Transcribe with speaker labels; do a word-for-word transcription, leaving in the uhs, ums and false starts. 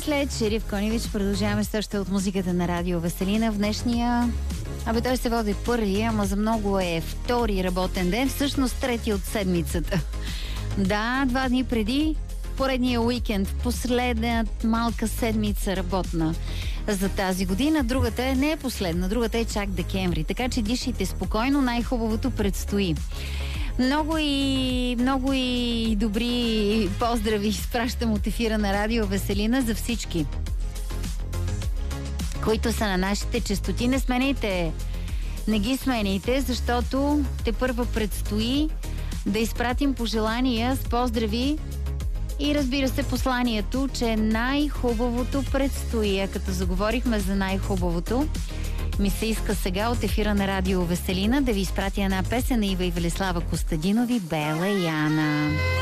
Speaker 1: след Шериф Коневич продължаваме също от музиката на Радио Веселина в днешния... Абе, той се води първи, ама за много е втори работен ден, всъщност трети от седмицата. Да, два дни преди поредния уикенд, последната малка седмица работна за тази година. Другата е не е последна, другата е чак декември. Така че дишайте спокойно, най-хубавото предстои. Много и, много и добри поздрави изпращам от ефира на Радио Веселина за всички, които са на нашите честоти. Не сменяйте, не ги сменяйте, защото те първа предстои да изпратим пожелания с поздрави и разбира се посланието, че най-хубавото предстои. А като заговорихме за най-хубавото, ми се иска сега от ефира на Радио Веселина да ви изпратя една песен на Ива и Велислава Костадинови, Бела и Ана.